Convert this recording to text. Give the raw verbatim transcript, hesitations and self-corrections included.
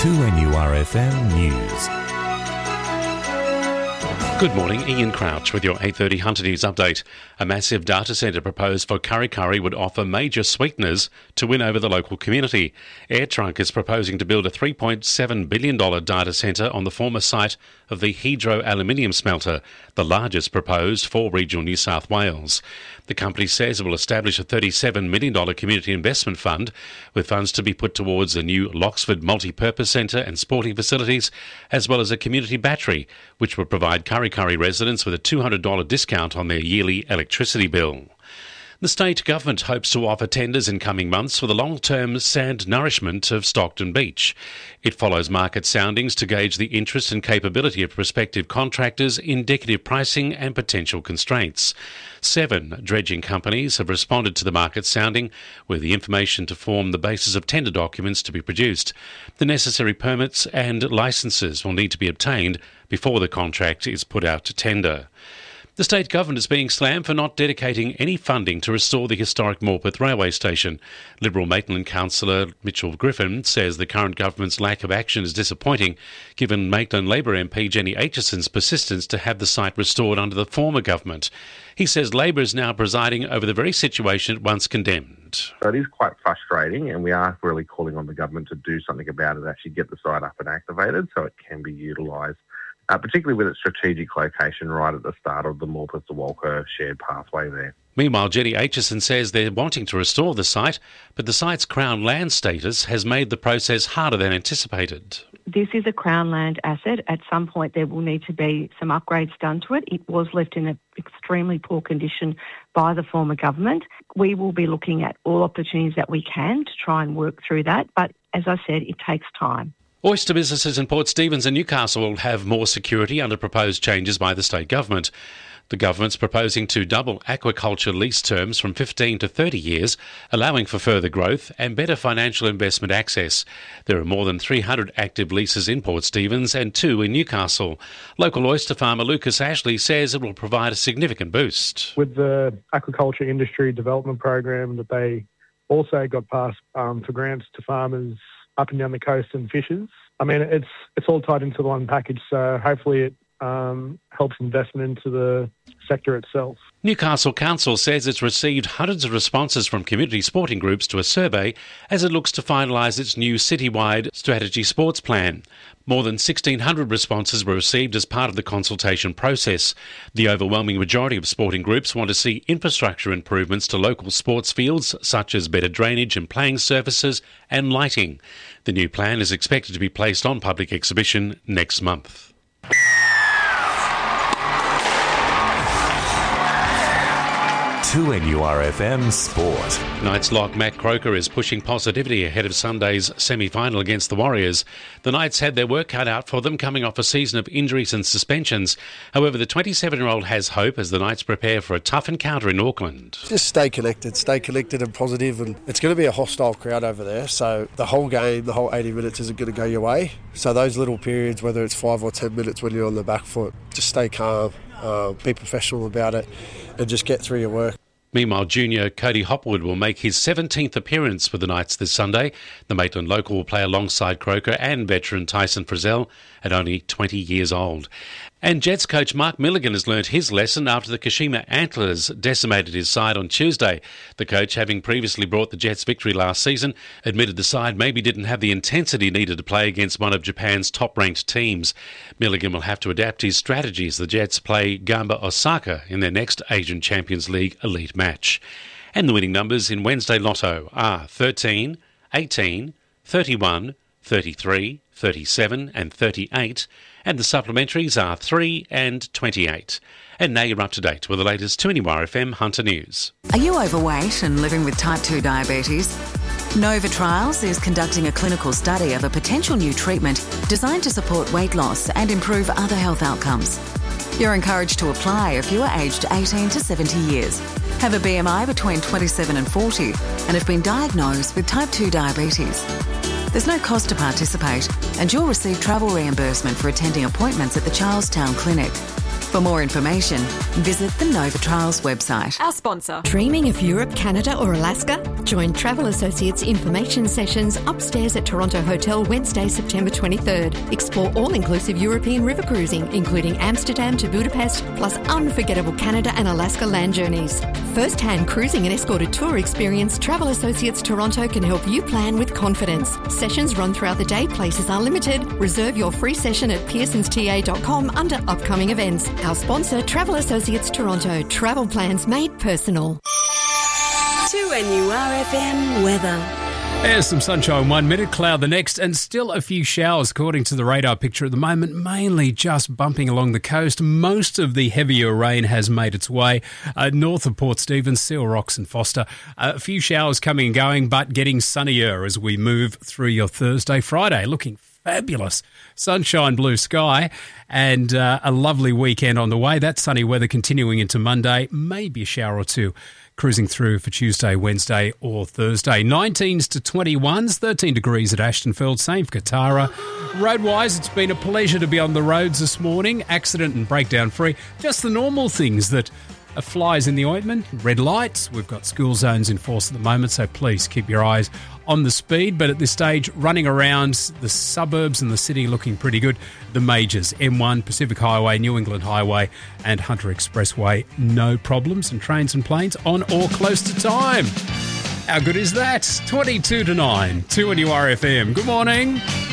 two N U R F M News. Good morning, Ian Crouch with your eight thirty Hunter News update. A massive data centre proposed for Kurri Kurri would offer major sweeteners to win over the local community. AirTrunk is proposing to build a three point seven billion dollars data centre on the former site of the Hydro aluminium smelter, the largest proposed for regional New South Wales. The company says it will establish a thirty-seven million dollars community investment fund, with funds to be put towards a new Loxford multi-purpose centre and sporting facilities, as well as a community battery, which will provide Kurri Kurri residents with a two hundred dollars discount on their yearly electricity bill. The state government hopes to offer tenders in coming months for the long-term sand nourishment of Stockton Beach. It follows market soundings to gauge the interest and capability of prospective contractors, indicative pricing and potential constraints. Seven dredging companies have responded to the market sounding, with the information to form the basis of tender documents to be produced. The necessary permits and licences will need to be obtained before the contract is put out to tender. The state government is being slammed for not dedicating any funding to restore the historic Morpeth railway station. Liberal Maitland councillor Mitchell Griffin says the current government's lack of action is disappointing, given Maitland Labor M P Jenny Aitchison's persistence to have the site restored under the former government. He says Labor is now presiding over the very situation it once condemned. So it is quite frustrating, and we are really calling on the government to do something about it, actually get the site up and activated so it can be utilised. Uh, particularly with its strategic location right at the start of the Morpeth to Walker shared pathway there. Meanwhile, Jenny Aitchison says they're wanting to restore the site, but the site's Crown land status has made the process harder than anticipated. This is a Crown land asset. At some point there will need to be some upgrades done to it. It was left in an extremely poor condition by the former government. We will be looking at all opportunities that we can to try and work through that, but as I said, it takes time. Oyster businesses in Port Stephens and Newcastle will have more security under proposed changes by the state government. The government's proposing to double aquaculture lease terms from fifteen to thirty years, allowing for further growth and better financial investment access. There are more than three hundred active leases in Port Stephens and two in Newcastle. Local oyster farmer Lucas Ashley says it will provide a significant boost. With the aquaculture industry development program that they also got passed um, for grants to farmers up and down the coast and fishers. I mean, it's it's all tied into the one package, so hopefully it um, helps investment into the sector itself. Newcastle Council says it's received hundreds of responses from community sporting groups to a survey as it looks to finalise its new citywide strategy sports plan. More than sixteen hundred responses were received as part of the consultation process. The overwhelming majority of sporting groups want to see infrastructure improvements to local sports fields, such as better drainage and playing surfaces and lighting. The new plan is expected to be placed on public exhibition next month. two N U R F M Sport. Knights lock Matt Croker is pushing positivity ahead of Sunday's semi-final against the Warriors. The Knights had their work cut out for them coming off a season of injuries and suspensions. However, the twenty-seven-year-old has hope as the Knights prepare for a tough encounter in Auckland. Just stay connected, stay connected and positive, and it's going to be a hostile crowd over there, so the whole game, the whole eighty minutes isn't going to go your way. So those little periods, whether it's five or ten minutes when you're on the back foot, just stay calm, uh, be professional about it and just get through your work. Meanwhile, junior Cody Hopwood will make his seventeenth appearance with the Knights this Sunday. The Maitland local will play alongside Croker and veteran Tyson Frizzell at only twenty years old. And Jets coach Mark Milligan has learnt his lesson after the Kashima Antlers decimated his side on Tuesday. The coach, having previously brought the Jets victory last season, admitted the side maybe didn't have the intensity needed to play against one of Japan's top-ranked teams. Milligan will have to adapt his strategy as the Jets play Gamba Osaka in their next Asian Champions League elite match. And the winning numbers in Wednesday Lotto are thirteen, eighteen, thirty-one, thirty-three, thirty-seven and thirty-eight, and the supplementaries are three and twenty-eight. And now you're up to date with the latest two N U R F M Hunter News. Are you overweight and living with type two diabetes? Nova Trials is conducting a clinical study of a potential new treatment designed to support weight loss and improve other health outcomes. You're encouraged to apply if you are aged eighteen to seventy years, have a B M I between twenty-seven and forty, and have been diagnosed with type two diabetes. There's no cost to participate, and you'll receive travel reimbursement for attending appointments at the Charlestown Clinic. For more information, visit the Nova Trials website. Our sponsor. Dreaming of Europe, Canada or Alaska? Join Travel Associates information sessions upstairs at Toronto Hotel Wednesday, September twenty-third. Explore all-inclusive European river cruising, including Amsterdam to Budapest, plus unforgettable Canada and Alaska land journeys. First-hand cruising and escorted tour experience, Travel Associates Toronto can help you plan with confidence. Sessions run throughout the day, places are limited. Reserve your free session at pearsons t a dot com under upcoming events. Our sponsor, Travel Associates Toronto. Travel plans made personal. two N U R F M weather. There's some sunshine one minute, cloud the next, and still a few showers according to the radar picture at the moment, mainly just bumping along the coast. Most of the heavier rain has made its way uh, north of Port Stephens, Seal Rocks and Foster. Uh, a few showers coming and going, but getting sunnier as we move through your Thursday, Friday. Looking fabulous. Sunshine, blue sky, and uh, a lovely weekend on the way. That sunny weather continuing into Monday, maybe a shower or two cruising through for Tuesday, Wednesday or Thursday. nineteens to twenty-ones, thirteen degrees at Ashtonfeld, same for Katara. Roadwise, it's been a pleasure to be on the roads this morning, accident and breakdown free. Just the normal things that are flies in the ointment, red lights. We've got school zones in force at the moment, so please keep your eyes on the speed. But at this stage, running around the suburbs and the city looking pretty good. The majors, M one, Pacific Highway, New England Highway and Hunter Expressway, no problems. And trains and planes on or close to time. How good is that? twenty-two to nine, two N U R F M. Good morning.